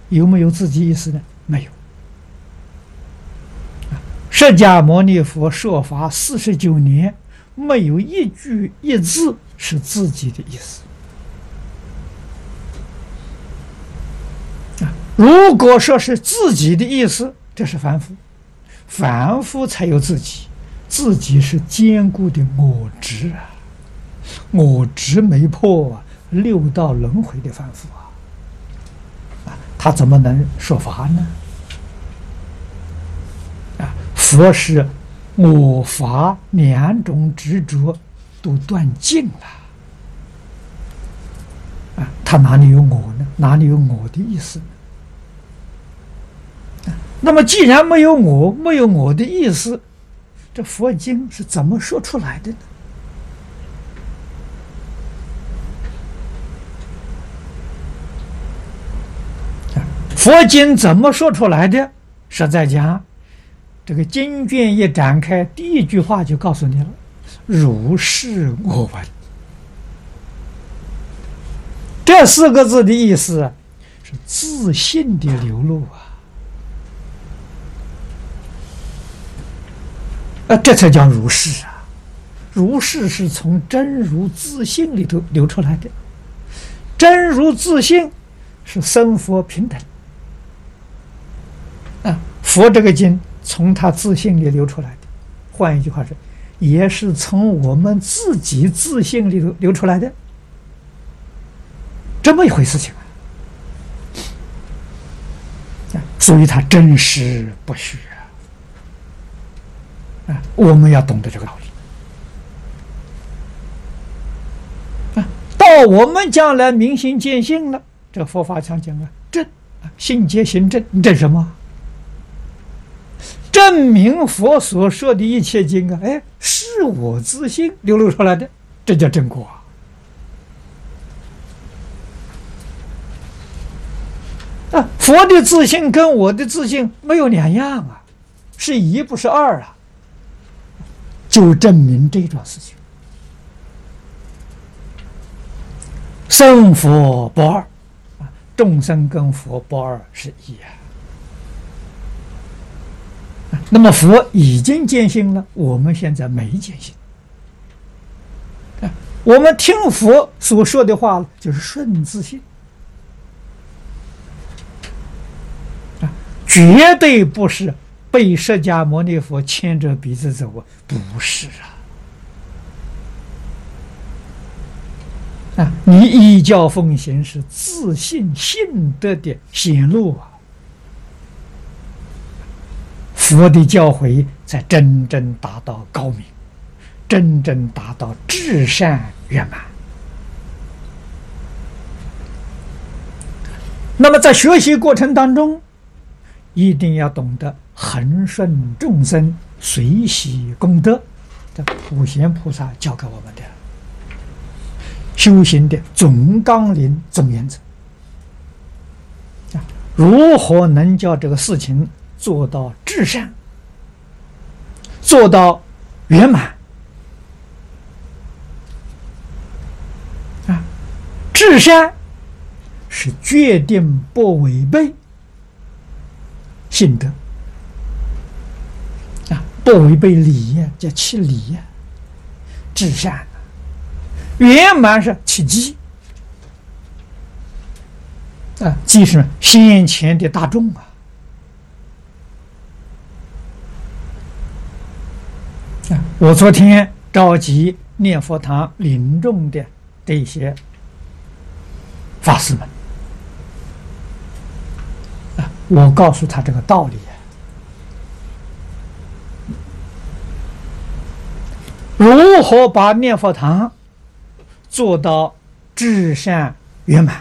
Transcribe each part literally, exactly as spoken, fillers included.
有没有自己意识呢？没有。释迦牟尼佛说法四十九年，没有一句一字是自己的意思。如果说是自己的意思，这是凡夫，凡夫才有自己，自己是坚固的我执啊，我执没破啊，六道轮回的凡夫啊，啊，他怎么能说法呢？啊，佛是我法两种执着都断尽了，啊，他哪里有我呢？哪里有我的意思呢？那么既然没有我，没有我的意思，这佛经是怎么说出来的呢？佛经怎么说出来的？实在讲，这个经卷一展开，第一句话就告诉你了：如是我闻。这四个字的意思是自信的流露啊。啊，这才叫如是啊！如是是从真如自性里头流出来的，真如自性是生佛平等啊。佛这个经从他自性里流出来的，换一句话说，也是从我们自己自性里头流出来的，这么一回事情啊！所以它真实不虚。啊，我们要懂得这个道理啊！到我们将来明心见性了，这佛法常讲啊，证啊，信解行证，证什么？证明佛所说的一切经啊，哎，是我自性流露出来的，这叫正果啊！啊，佛的自性跟我的自性没有两样啊，是一不是二啊。就证明这桩事情，生佛不二，众生跟佛不二是一啊。那么佛已经见性了，我们现在没见性。我们听佛所说的话就是顺自性，绝对不是被释迦牟尼佛牵着鼻子走啊，不是啊！啊，你依教奉行是自信信德的显露啊，佛的教诲才真正达到高明，真正达到至善圆满。那么在学习过程当中，一定要懂得恒顺众生，随喜功德，这普贤菩萨教给我们的修行的总纲领、总原则。如何能叫这个事情做到至善，做到圆满？啊，至善是决定不违背信德啊，不违背礼呀，叫其礼呀，至善啊。圆满是其机啊，即是先前的大众啊。啊，我昨天召集念佛堂领众的这些法师们啊，我告诉他这个道理啊。如何把念佛堂做到至善圆满？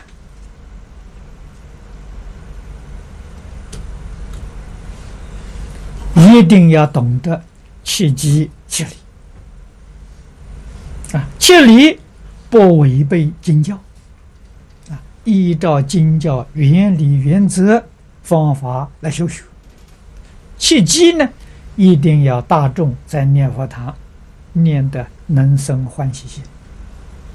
一定要懂得契机契理啊，契理不违背经教啊，依照经教原理原则方法来修学。契机呢，一定要大众在念佛堂念得能生欢喜心。